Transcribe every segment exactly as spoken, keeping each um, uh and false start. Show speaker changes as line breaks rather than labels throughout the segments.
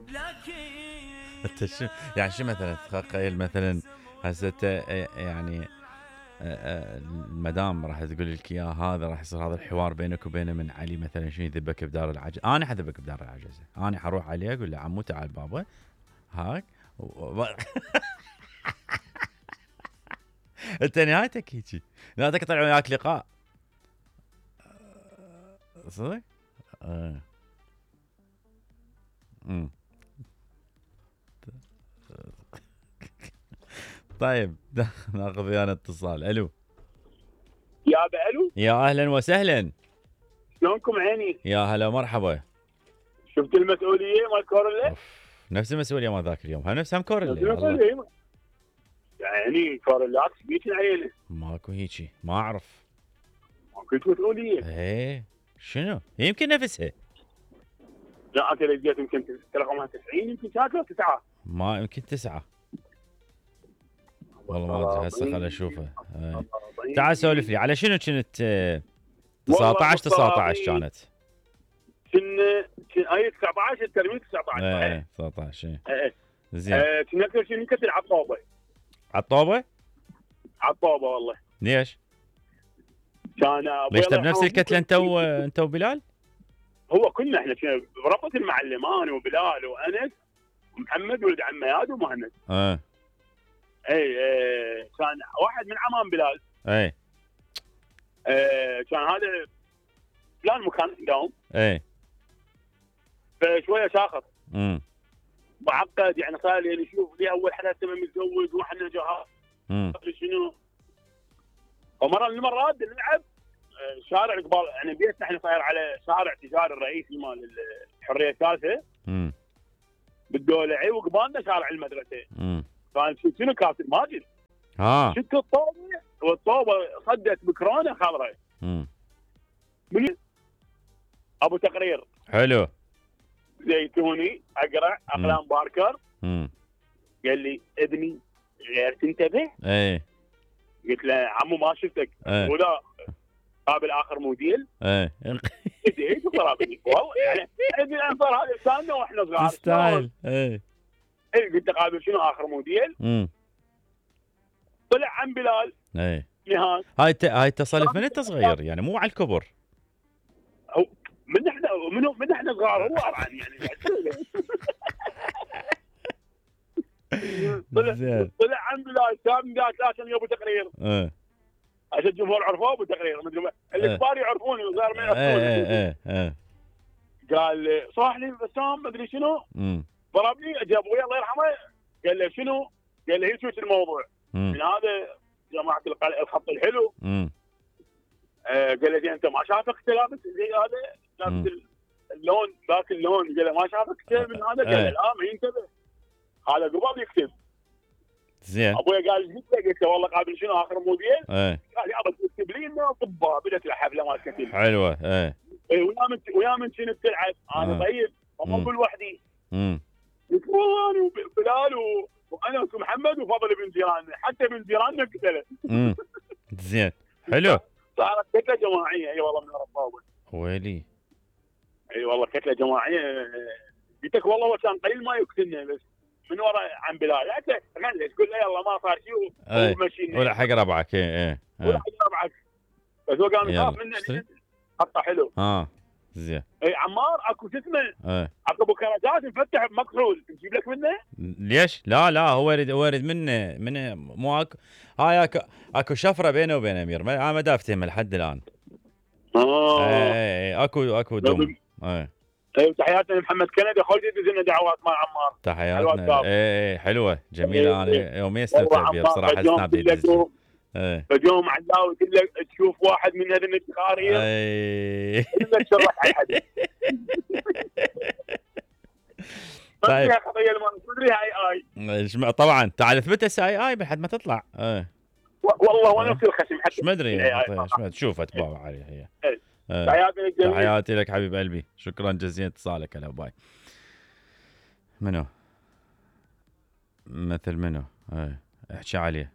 انت شو يعني شو مثلا تخيل مثلا هسه يعني المدام راح تقول لك اياه هذا راح يصير هذا الحوار بينك وبينه من علي مثلا شنو يذبك بدار العجز. انا حذبك بدار العجزه، انا حروح عليه اقول له عمو تعال بابا هاك و... انت نهايتك هيجي، نهايتك طلع وياك لقاء صدق. اه امم طيب ناخذ ويانا اتصال. الو
يا بألو،
يا اهلا وسهلا،
شلونكم عيني؟
يا هلا مرحبا.
شفت المسؤوليه مال كورله؟
نفس المسؤوليه مال ذاك اليوم، ها نفس هم كورله.
نفس المسؤوليه يعني كورلاك بيجي عينه
ماكو هيجي ما اعرف.
ماكو مسؤوليه.
ايه شنو يمكن نفسها.
لا انت لقيت يمكن رقمها تسعين، يمكن شاكر تسعه.
ما يمكن تسعة والله ما ادري هسه خل اشوفه. ايه. تعال سولف لي على شنو كنت تسعة عشر تسعة عشر كانت
كنا اي تسعة عشر الترميم تسعة عشر
ايه تسعة عشر
ايه
زين.
كنا اكثر شيء نكسر على الطوبه.
على الطوبه؟
على الطوبه والله.
ليش؟
كان
ليش تبي نفس الكتله انت و... انت وبلال؟
هو كنا احنا بربط المعلم انا وبلال وانس ومحمد ولد عم مياد ومهند.
اه
اي ايه كان واحد من عمان بلال.
اي
ايه كان هذا فلان مكان عندهم.
اي
فشويه شاخص
امم
معقد يعني صار لي نشوف لي اول حدا تم متزوج واحنا جهاز
امم
شنو. ومره من المرات نلعب شارع قبال يعني بيتنا احنا صاير على شارع تجاري الرئيسي مال الحريه الثالثه.
امم
بالدولعي وقبالنا شارع المدرسه.
امم
كان شنو كابتن ماجد.
ها
شفت الطوبه والطوبه صدت بكرونه خضراء.
امم
من ابو تقرير
حلو
زيتوني اقرع اقلام باركر.
امم
قال لي ابني غير تنتبه.
اي
قلت له عمو ما شفتك.
ايه
ولا قابل اخر موديل.
ايه
ايش قرابني والله يعني ابن الانصار هذا كاننا واحنا صغار
ستايل. ايه
اي قلت له قابل شنو اخر موديل.
امم
طلع عن بلال
ايه
نهاد.
هاي ت... هاي تصالح من انت صغير يعني مو على الكبر.
هو من احنا منو من احنا صغار هو طبعا يعني طلع طلع عن بلال كان قال لا كان يا ابو تقرير.
ايه
عشان الجمهور عرفوه ابو تقرير الكبار يعرفوني والصغار ما يعرفوني.
ايه ايه ايه
قال صاح لي بسام ما ادري شنو.
امم
ضربني جاب ابوي الله يرحمه. قال له شنو؟ قال له هيك شو الموضوع من هذا جماعه الخط الحلو.
امم
آه قال له انت ما شافك انت لابس زي هذا لابس اللون ذاك اللون. قال له ما شافك انت من هذا. قال له لا ما ينتبه هذا قبل يكتب.
زين
ابوي قال قلت له قلت له والله قابل شنو اخر موديل.
ايه
قال يابا تكتب لي انه طباء. بدات الحفله مال كتب
حلوه. ايه
اي ويا من ويا من شنو بتلعب انا طيب ما اقول وحدي.
امم
قلت والله انا وبلال وانا ومحمد وفضل بن جيراننا حتى بن جيراننا قتله.
امم زين حلو.
صارت كتله جماعيه. اي والله من الرباوي.
ويلي
اي والله كتله جماعيه. قلت لك والله هو كان قليل ما يقتلنا بس من وراء عن بلال لا تغلس تقول له يلا ما صار شيء ومشينا
ولا حق ربعك. ايه ايه
ولا حق ربعك. بس هو قام يخاف منه حطه حلو.
ها زين.
اي عمار اكو شو اسمه.
ايه
اكو ابو كرزات مفتح بمكحول نجيب لك منه.
ليش؟ لا لا هو يريد هو يريد منه من مو اكو هاي اكو اكو شفره بينه وبين امير ما ما دافتهم لحد الان.
اه
اي اي اكو اكو دم. اي
اي تحياتنا لمحمد كندي خلي يدز دعوات مع عمار.
تحياتنا. اي اي حلوه جميله. انا يوميا استمتع بيها بصراحه سناب يدز. ايه
فجوم عداوي كله تشوف واحد من هذول التقارير.
اي
الا تشرح اي حد.
طيب
قضيه ما تدري اي اي
طبعا تعال اثبت هسه اي اي بعد ما تطلع. ايه
والله وانا في الخشم حتى
ايش ما ادري ايش ما تشوف اتباع عليها هي.
تحياتي لك جميل.
تحياتي لك حبيب قلبي شكرا جزيلا اتصالك. هلا باي. منو مثل منو؟ ايه احكي عليه.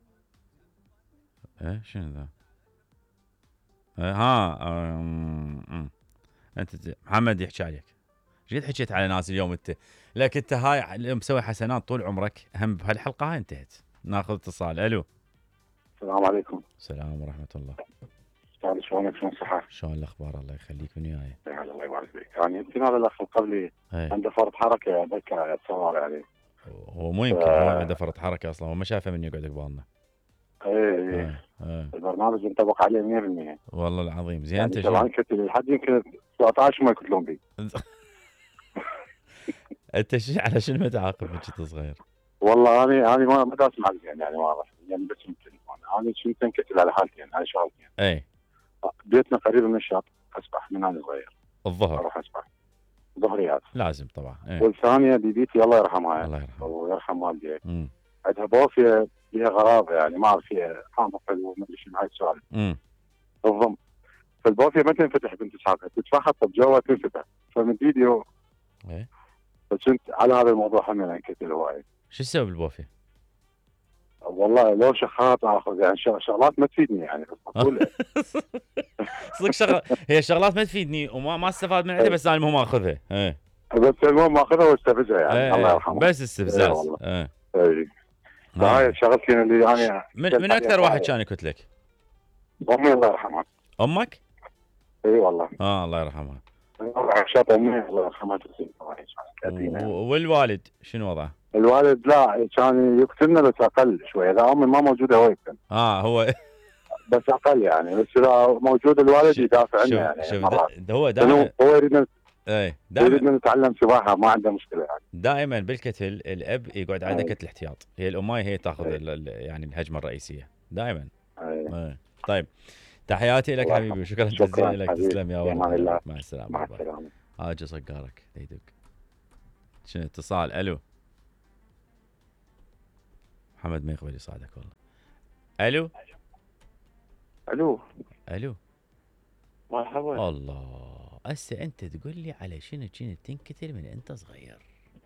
ايه شنو ذا؟ ايه ها أم... أم. انت محمد يحكي عليك. جيت حكيت على ناس اليوم انت، لكن انت هاي مسوي حسنات طول عمرك، هم بهالحلقه هاي انتهت. ناخذ اتصال. الو.
السلام عليكم.
السلام ورحمه الله.
استاذ شلونك؟ شلون الصحة؟
شلون الاخبار؟ الله يخليك. من وياي؟
يعني الله يبارك فيك. يعني يمكن هذا الاخ اللي قبلي
ايه.
عنده فرط حركة ذكاء اتصور يعني.
هو مو يمكن هو عنده فرط حركه اصلا، هو ما شافه من يقعد قبالنا.
ايه ايه
ايه ايه
البرنامج ينطبق عليه مية بالمية.
والله العظيم. زين
يعني
انت
طبعا كنت لحد يمكن سبعة عشر ما يكتلون بي.
انت شو على شنو متعاقب من كنت صغير؟
والله انا انا ما ما دا اسمع زين يعني واضح يعني بس من التليفون. انا كنت انكتل على حالتين على شغلتين.
اي.
بيتنا قريب من الشاطئ، اسبح من انا صغير.
الظهر
اروح اسبح ظهريات.
لازم طبعا. ايه.
والثانية بيبيتي الله يرحمها.
الله يرحمه
ويرحم والدي.
امم
عندها بوفيه فيها غرابه يعني ما اعرف فيها حامض حلو ما ادري شنو هاي السؤال.
امم
بالضم فالبوفيه ما تنفتح بنت اسحاق، تتفحط بجوا تنفتح فمن فيديو.
ايه.
فكنت على هذا الموضوع هم انكتل هواي.
شو السبب البوفيه؟
والله لو شخات اخذ يعني شغلات ما تفيدني يعني اقول
صدق شغل هي شغلات ما تفيدني وما ما استفاد من عندها، بس انا المهم اخذها. ايه.
بس المهم ماخذها واستفزها يعني.
ايه.
الله يرحمه.
بس استفزاز.
ايه
ايه.
اي هاي الشغلتين اللي انا
من, من اكثر واحد كان يكتلك؟
امي الله يرحمها.
امك؟
اي والله.
اه الله يرحمها.
عشان امي الله يرحمها تسلم.
والوالد شنو وضعه؟
الوالد لا كان يقتلنا بس اقل شوي، اذا امي ما موجوده هو يقتل.
اه هو
بس اقل يعني، بس اذا موجود الوالد يدافع عنه يعني.
شوف
مرات
دا هو دائما
هو يريد
ايه
يريد
دائما
نتعلم سباحه ما عنده مشكله يعني.
دائما بالكتل الاب يقعد على
أيه.
دكه الاحتياط، هي الاماي هي تاخذ
أيه.
يعني الهجمه الرئيسيه دائما.
أيه.
ايه. طيب تحياتي لك حبيبي وشكرا جزيلا لك. تسلم يا ولد. مع السلامه.
مع السلامه.
هاجي صقارك يدق. شنو اتصال؟ الو. محمد ما يقبل يصعدك والله. الو.
الو.
الو.
مرحبا.
الله هسه انت تقول لي على شنو كنت تنكتل من انت صغير؟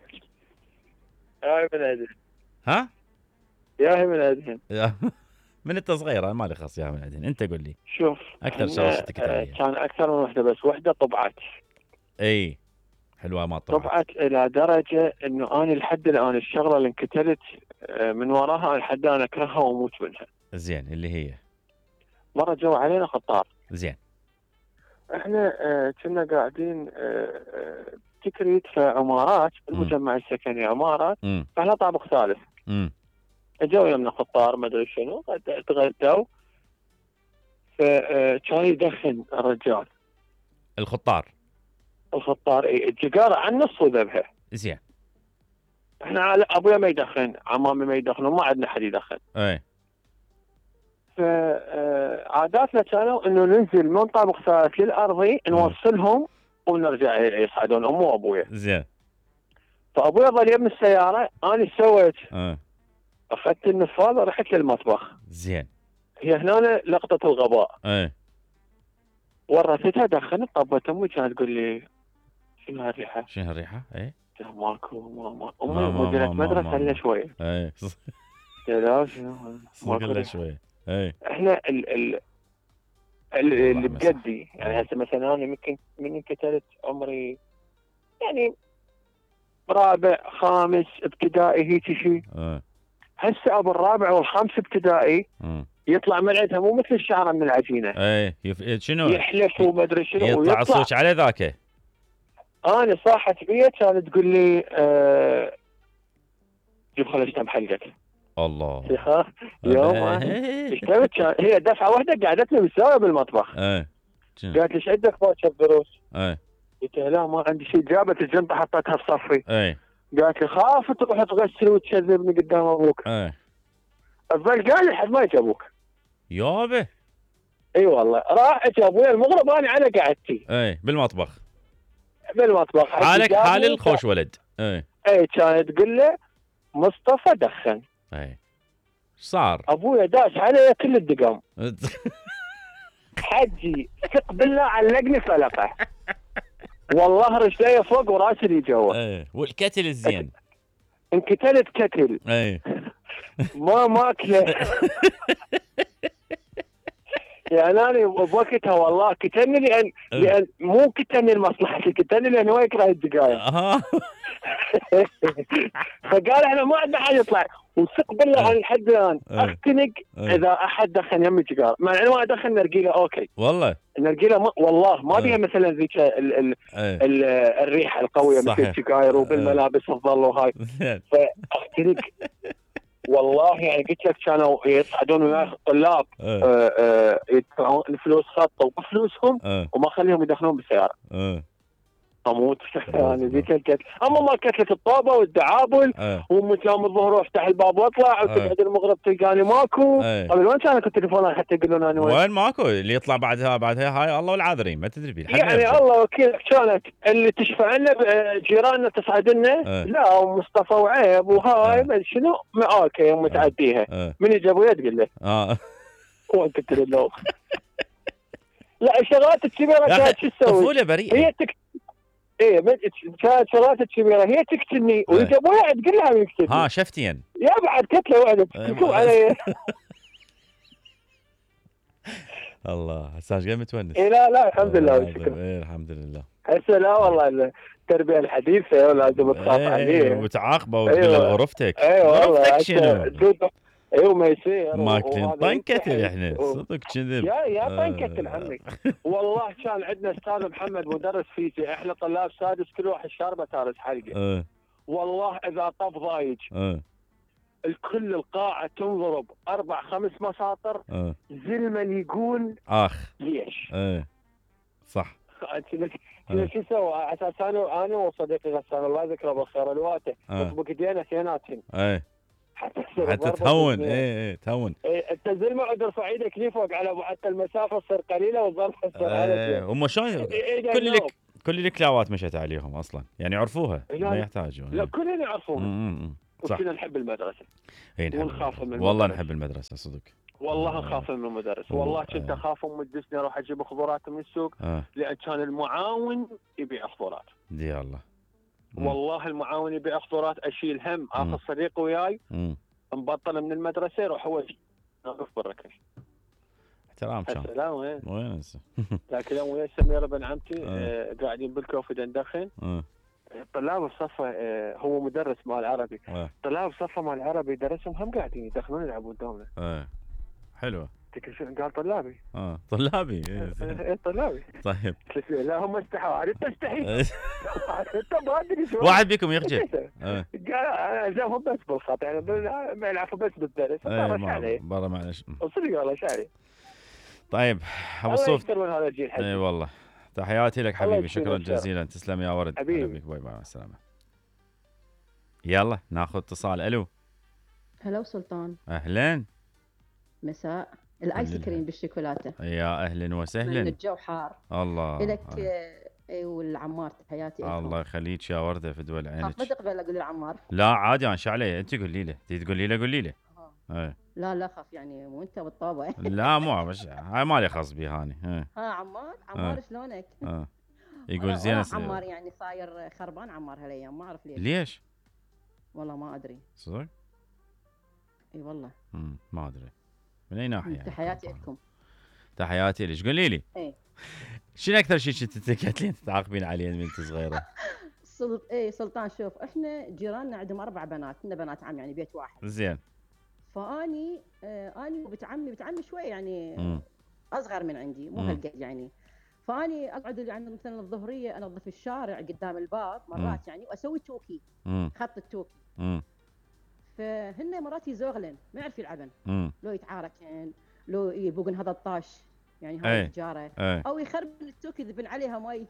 يا من عدن.
ها؟
يا من عدن.
من انت صغير انا مالي خاص يا من عدن، انت قول لي.
شوف
اكثر شغله تنكتل عليها.
كان اكثر من وحده بس وحده طبعت.
اي حلوه ما طبعت.
طبعت الى درجه انه انا لحد الان الشغله اللي انكتلت من وراها لحد الان اكرهها واموت منها.
زين اللي هي؟
مره جو علينا خطار.
زين.
احنا آه كنا قاعدين آه تكريت في عمارات المجمع السكني عمارات فاحنا طابق ثالث.
امم
اجوا يمنا خطار ما ادري شنو تغدوا فكان يدخن الرجال.
الخطار
الخطار اي الجقاره على النص وذبها.
زين.
احنا على ابويا ما يدخن، عمامي ما يدخنون، ما عندنا حد يدخن.
اي.
فعاداتنا كانوا انه ننزل من طابق ثالث للارضي نوصلهم ونرجع يصعدون امي وابويا.
زين.
فابويا ظل يم السياره، انا ايش سويت؟
اه
اخذت النفاذ ورحت للمطبخ.
زين.
هي هنا لقطه الغباء.
اي.
ورثتها دخنت طبت امي كانت تقول لي شنو هالريحه؟
شنو هالريحه؟ اي.
ماكو ماما امي مديرة مدرسه لنا شويه.
اي.
لا شنو
ماكو لنا شويه. اي.
احنا ال ال اللي بجدي يعني هسه مثلا انا يمكن من انكتلت عمري يعني رابع خامس ابتدائي هيك شيء.
اه
هسه ابو الرابع والخامس ابتدائي
اه
يطلع من عندها مو مثل الشعره من العجينه.
اي يف... شنو
يحلف وما ادري شنو
يطلع الصوت على ذاك.
انا صاحت بيا كانت تقول لي أه... جيب خل اشتم حلقك.
الله
يوم اشتمت هي دفعه واحده قعدتني بالساويه بالمطبخ.
ايه
قالت ليش عندك باكر دروس؟
ايه
قلت لها لا ما عندي شيء. جابت الجنطه حطيتها بصفي.
ايه
قالت لي خاف تروح تغسل وتكذبني قدام ابوك.
ايه
الظل قال لحد ما يجي ابوك.
يابه
اي والله راح اجى ابوي المغرب انا على قعدتي.
ايه بالمطبخ.
بالمطبخ
حالك حال الخوش ولد. ايه
اي كانت تقول له مصطفى دخن.
ايه صار
ابويا داش علي كل الدقم. حجي ثق بالله علقني فلقه. والله رجلي فوق وراسي اللي جوا.
ايه والكتل الزين
انكتلت كتل.
ايه
ما ماكله. يعني انا بوقتها والله كتني لان لان مو كتني لمصلحتي، كتني لانه هو يكره الدقايق. فقال احنا ما عندنا حاجه يطلع، وثق بالله عن الحد الان اختنق اذا احد دخل يمي سيجاره، مع انه ما ادخل نرجيله اوكي
والله
النرجيله ما والله ما بيها مثلا ذيك ال ال ال الريحه القويه مثل السيجاير وبالملابس الظل وهاي. فاختنق والله يعني قلت لك كانوا يصعدون ويا الطلاب يدفعون الفلوس خطه وبفلوسهم وما خليهم يدخلون بالسياره. اموت يعني ذيك الكتله. اما ما كتله الطوبه والدعابل ومتلام الظهر وافتح الباب واطلع وتقعد المغرب تلقاني ماكو. قبل وين كان كنت تليفونات حتى يقولون انا وين؟
وين ماكو اللي يطلع بعدها بعدها هاي الله والعاذرين ما تدري بيه
يعني الله وكيلك. كانت اللي تشفع لنا جيراننا تصعد لنا لا ومصطفى وعيب وهاي بس شنو اوكي متعديها من يجي ابويا تقول له اه وين قلت له لا الشغلات الكبيره كانت شو تسوي؟
طفوله بريئه
هي تك... ايه كانت شغلات الكبيره هي تقتلني ويجي ابويا تقول لها يقتلني.
ها شفتين
يا بعد كتله واحده تكتب علي.
الله هسه ايش قاعد متونس؟
اي لا لا الحمد لله والشكر.
ايه الحمد لله.
هسه لا والله التربيه الحديثه لازم تخاف عليه
وتعاقبه وتقول له غرفتك.
اي والله
غرفتك شنو؟
ايوه ما يصير
ماكلين طنكتل احنا صدق كذب.
يا يا طنكتل عمك. والله كان عندنا استاذ محمد مدرس فيزياء احنا طلاب سادس كل واحد شاربه تارس حلقه. والله اذا طف ضايج الكل القاعه تنضرب اربع خمس مساطر زلمه يقول
اخ
ليش؟
ايه صح.
شو شو سوى على اساس انا انا وصديقي غسان الله يذكره بالخير الواته نطبق ايدينا ثنيناتهم
ايه حتى حتى تهون. ايه ايه تهون.
ايه انت زلمه عود ارفع ايدك لي فوق على حتى المسافه تصير قليله والظرف تصير
ايه هم شلون كل لك كل الكلاوات مشت عليهم اصلا يعني عرفوها ما يحتاجون.
لا كلنا يعرفوها. وكنا نحب المدرسه
ونخاف من والله نحب المدرسه صدق.
والله نخاف من المدرس. والله كنت اخاف ام تدسني اروح اجيب خضرات من السوق آه. لان كان المعاون يبيع خضرات.
دي الله.
والله المعاون يبيع خضرات اشيل هم اخذ صديق وياي مبطل من المدرسه يروح هو نقف بالركن.
احترام كان.
السلام وين؟
وين هسه؟
لكن يوم ويا سميره بن عمتي آه. قاعدين بالكوفي ندخن.
آه.
طلاب الصفه آه هو مدرس مال عربي. آه. طلاب الصفه مال عربي درسهم هم قاعدين يدخلون يلعبون دومنا.
اه حلوه.
قال طلابي.
اه طلابي.
ايه طلابي.
طيب.
لا هم استحوا انت تستحي. انت ما ادري شو.
واحد بيكم يخجل.
قال زين هم بس بالخط يعني ما يلعبوا بس بالدرس.
برا معلش.
صدق والله شعري.
طيب ابو الصوف.
هذا الجيل
اي والله تحياتي لك حبيبي شكرا جزيلا تسلم يا ورد. حبيبي باي باي مع السلامه. يلا ناخذ اتصال. الو.
هلا سلطان.
اهلا.
مساء. الايس كريم بالشوكولاته.
يا اهلا وسهلا.
الجو حار.
الله.
لك اي والعمار تحياتي لكم.
الله يخليك يا ورده في دول عينك.
ما تقبل اقول العمار.
لا عادي انا شو علي انت قولي له تي تقولي له قولي له.
ايه. لا لا خف يعني مو انت بالطابه.
لا مو مش هاي مالي خص بيها هاني.
ها عمار عمار شلونك؟
اه يقول زين
عمار يعني صاير خربان عمار هالايام ما اعرف ليش.
ليش؟
والله ما ادري.
صدق؟
اي والله.
امم ما ادري. من اي ناحيه؟
تحياتي لكم.
تحياتي لك. قولي لي.
ايه.
شنو اكثر شيء كنت تتكتلين تتعاقبين عليه من انت صغيره؟
سلط اي سلطان شوف احنا جيراننا عندهم اربع بنات كنا بنات عم يعني بيت واحد.
زين.
فاني آه اني وبنت عمي بنت عمي شوي يعني م. اصغر من عندي مو هالقد يعني. فاني اقعد يعني مثلا الظهريه انظف الشارع قدام الباب مرات م. يعني واسوي توكي م. خط التوكي. م. فهن مرات يزوغلن ما يعرف يلعبن لو يتعاركن لو يبوقن هذا الطاش يعني هاي التجاره او يخرب التوكي يذبن عليها مي.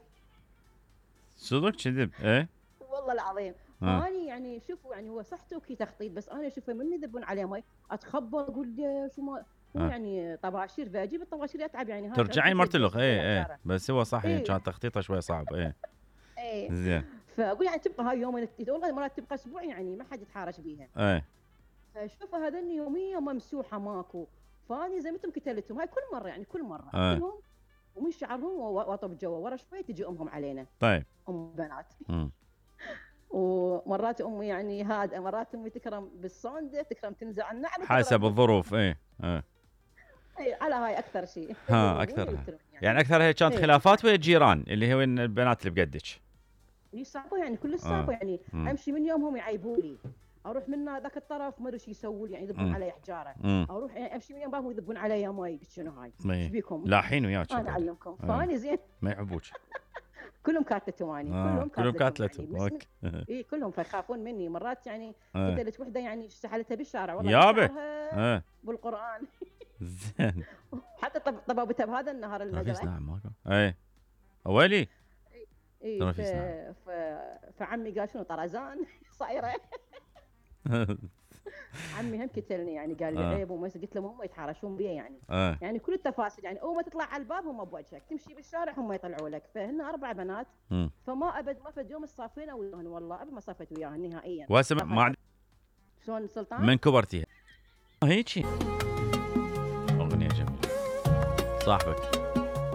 صدق كذب؟ ايه
والله العظيم. فاني يعني شوفوا يعني هو صح توكي تخطيط بس انا اشوفه من يذبون عليه مي اتخبر اقول شو ما مو يعني طباشير فاجيب الطباشير اتعب يعني هاي
ترجعين مرتلخ. ايه ايه بس هو صح يعني كان تخطيطه شوي صعب. ايه
ايه
زين.
فاقول يعني تبقى هاي يومين والله مرات تبقى اسبوع يعني ما حد يتحارش بيها.
ايه
فشوف هذني يوميا ممسوحه ماكو. فاني زي ما انتم كتلتهم هاي كل مره يعني كل مره
ايه.
كلهم ومن شعرهم واطب جوا ورا شوي تجي امهم علينا.
طيب.
ام بنات. ومرات امي يعني هاد مرات امي تكرم بالصوندة تكرم تنزع النعل
حسب الظروف. ايه ايه
إي، على هاي اكثر شيء.
ها اكثر يعني اكثر هي كانت خلافات ويا الجيران اللي هو البنات اللي بقدك
يصعبوا يعني كل الصعبوا يعني مم. امشي من يومهم يعيبوا لي، اروح من ذاك الطرف ما ادري شو يسووا لي يعني يذبون علي حجاره، مم. اروح يعني امشي من يومهم يذبون علي ماي. شنو هاي؟ ايش بيكم؟
لاحين وياك
انا اعلمكم فاني زين
ما يحبوك
كلهم كاتلتهم اني آه. كلهم
كلهم كاتلتهم
يعني اي كلهم فيخافون مني مرات يعني.
آه.
قتلت وحده يعني سحلتها بالشارع والله
يابا آه.
بالقران
زين
حتى طبابتها بهذا النهار المدرسه.
نعم ماكو اي اولي
اي ف... ف... فعمي قال شنو طرزان صايره عمي هم كتلني يعني قال لي عيب وما قلت لهم هم يتحرشون بي يعني
آه.
يعني كل التفاصيل يعني اول ما تطلع على الباب هم بوجهك تمشي بالشارع هم يطلعوا لك. فهن اربع بنات م. فما ابد ما فد يوم صافينا وياهن والله ابد ما صافت وياهن نهائيا.
وهسه ما
شلون سلطان
من كبرتي هيك اغنيه جميله صاحبك